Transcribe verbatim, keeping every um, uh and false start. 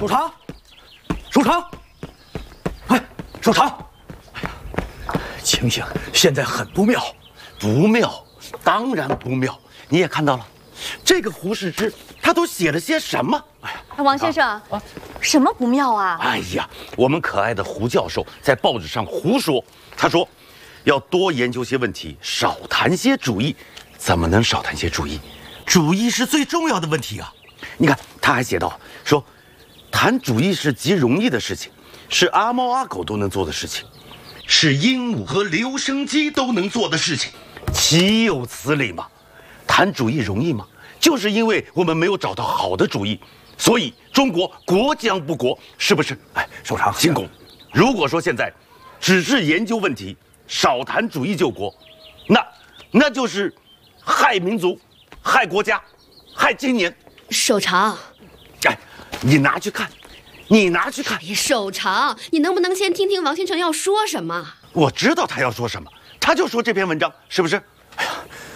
守常，守常，哎，守常！哎呀，情形现在很不妙， 不妙，当然不妙。你也看到了，这个胡适之他都写了些什么？哎呀， 王先生，啊啊、什么不妙啊？ 哎呀，我们可爱的胡教授在报纸上胡说，他说要多研究些问题，少谈些主义。怎么能少谈些主义？主义是最重要的问题啊！你看，他还写到说，谈主义是极容易的事情，是阿猫阿狗都能做的事情，是鹦鹉和留声机都能做的事情，岂有此理嘛？谈主义容易吗？就是因为我们没有找到好的主义，所以中国国将不国，是不是？哎，首长辛苦。如果说现在只是研究问题，少谈主义救国，那那就是害民族、害国家、害青年。 首长， 哎，你拿去看，你拿去看。 首长，你能不能先听听王先生要说什么？ 我知道他要说什么，他就说这篇文章是不是？